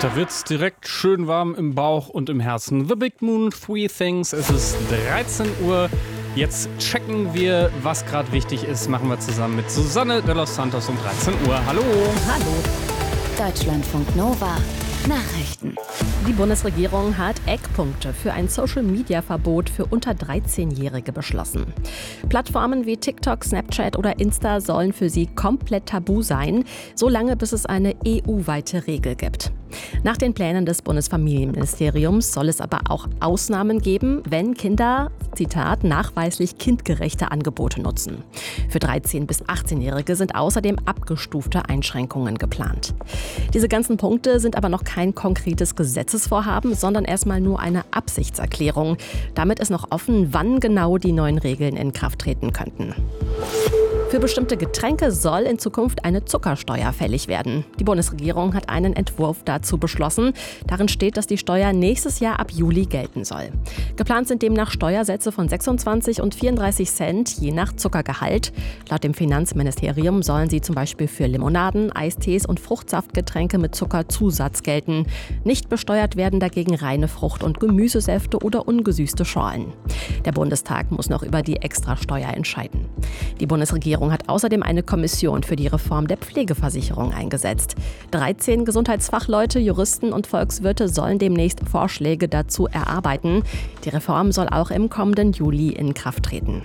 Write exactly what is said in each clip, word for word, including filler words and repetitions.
Da wird's direkt schön warm im Bauch und im Herzen. The Big Moon, Three Things. Es ist dreizehn Uhr. Jetzt checken wir, was gerade wichtig ist. Machen wir zusammen mit Susanne de los Santos um dreizehn Uhr. Hallo. Hallo. Deutschlandfunk Nova. Nachrichten. Die Bundesregierung hat Eckpunkte für ein Social-Media-Verbot für unter dreizehnjährige beschlossen. Plattformen wie TikTok, Snapchat oder Insta sollen für sie komplett tabu sein, solange bis es eine E U-weite Regel gibt. Nach den Plänen des Bundesfamilienministeriums soll es aber auch Ausnahmen geben, wenn Kinder, Zitat, nachweislich kindgerechte Angebote nutzen. Für dreizehn- bis achtzehnjährige sind außerdem abgestufte Einschränkungen geplant. Diese ganzen Punkte sind aber noch kein konkretes Gesetzesvorhaben, sondern erstmal nur eine Absichtserklärung. Damit ist noch offen, wann genau die neuen Regeln in Kraft treten könnten. Für bestimmte Getränke soll in Zukunft eine Zuckersteuer fällig werden. Die Bundesregierung hat einen Entwurf dazu beschlossen. Darin steht, dass die Steuer nächstes Jahr ab Juli gelten soll. Geplant sind demnach Steuersätze von sechsundzwanzig und vierunddreißig Cent je nach Zuckergehalt. Laut dem Finanzministerium sollen sie zum Beispiel für Limonaden, Eistees und Fruchtsaftgetränke mit Zuckerzusatz gelten. Nicht besteuert werden dagegen reine Frucht- und Gemüsesäfte oder ungesüßte Schorlen. Der Bundestag muss noch über die Extrasteuer entscheiden. Die Bundesregierung hat außerdem eine Kommission für die Reform der Pflegeversicherung eingesetzt. dreizehn Gesundheitsfachleute, Juristen und Volkswirte sollen demnächst Vorschläge dazu erarbeiten. Die Reform soll auch im kommenden Juli in Kraft treten.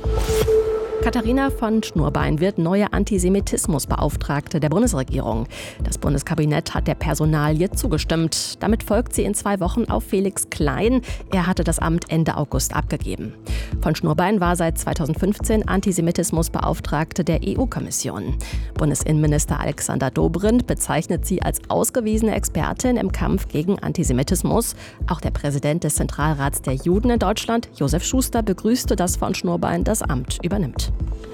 Katharina von Schnurbein wird neue Antisemitismusbeauftragte der Bundesregierung. Das Bundeskabinett hat der Personalie zugestimmt. Damit folgt sie in zwei Wochen auf Felix Klein. Er hatte das Amt Ende August abgegeben. Von Schnurbein war seit zweitausendfünfzehn Antisemitismusbeauftragte der E U-Kommission. Bundesinnenminister Alexander Dobrindt bezeichnet sie als ausgewiesene Expertin im Kampf gegen Antisemitismus. Auch der Präsident des Zentralrats der Juden in Deutschland, Josef Schuster, begrüßte, dass von Schnurbein das Amt übernimmt.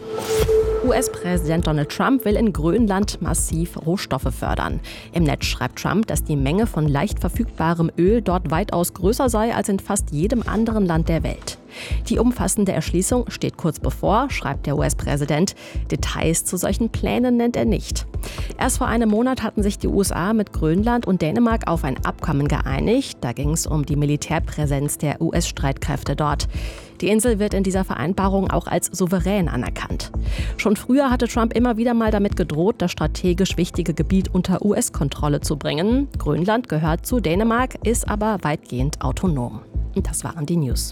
U S-Präsident Donald Trump will in Grönland massiv Rohstoffe fördern. Im Netz schreibt Trump, dass die Menge von leicht verfügbarem Öl dort weitaus größer sei als in fast jedem anderen Land der Welt. Die umfassende Erschließung steht kurz bevor, schreibt der U S-Präsident. Details zu solchen Plänen nennt er nicht. Erst vor einem Monat hatten sich die U S A mit Grönland und Dänemark auf ein Abkommen geeinigt. Da ging es um die Militärpräsenz der U S-Streitkräfte dort. Die Insel wird in dieser Vereinbarung auch als souverän anerkannt. Schon früher hatte Trump immer wieder mal damit gedroht, das strategisch wichtige Gebiet unter U S-Kontrolle zu bringen. Grönland gehört zu Dänemark, ist aber weitgehend autonom. Und das waren die News.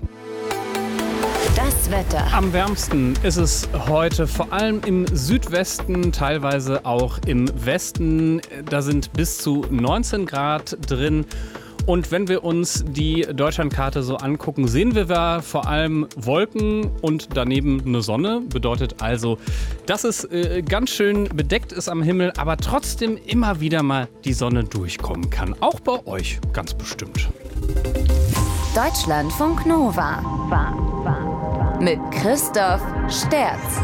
Das Wetter. Am wärmsten ist es heute, vor allem im Südwesten, teilweise auch im Westen. Da sind bis zu neunzehn Grad drin. Und wenn wir uns die Deutschlandkarte so angucken, sehen wir da vor allem Wolken und daneben eine Sonne. Bedeutet also, dass es äh, ganz schön bedeckt ist am Himmel, aber trotzdem immer wieder mal die Sonne durchkommen kann. Auch bei euch ganz bestimmt. Deutschlandfunk Nova. Mit Christoph Sterz.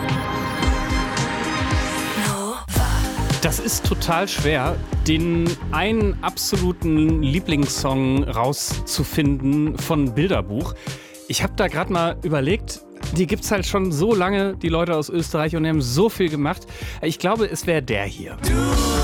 Das ist total schwer, den einen absoluten Lieblingssong rauszufinden von Bilderbuch. Ich habe da gerade mal überlegt, die gibt's halt schon so lange, die Leute aus Österreich, und die haben so viel gemacht. Ich glaube, es wäre der hier. Du